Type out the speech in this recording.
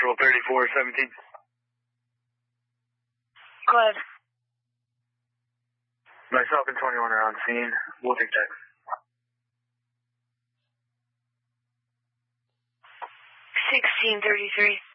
Central 3417. Go ahead. Myself and 21 are on scene. We'll take that. 1633.